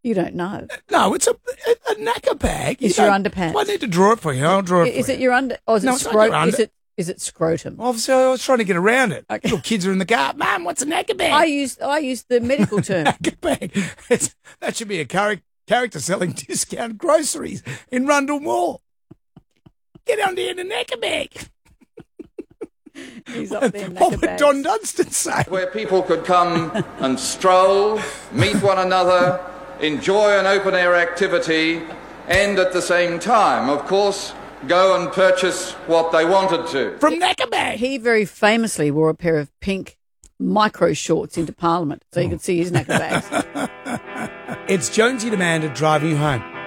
You don't know. No, it's a knacker bag. It's your underpants. I need to draw it for you. I'll draw it for you. Is it your under? Or is No, it it's not your under. Is it scrotum? Obviously, I was trying to get around it. Okay. Little kids are in the car. Mum, what's a knacker bag? I use the medical term. Knacker bag. That should be a character selling discount groceries in Rundle Mall. Get on there in a knacker bag. He's up there. What would Don Dunstan say? Where people could come and stroll, meet one another, enjoy an open-air activity, and at the same time, of course, go and purchase what they wanted to. From Knackabag. He very famously wore a pair of pink micro shorts into Parliament so you could see his knacker bags. It's Jonesy Demander driving you home.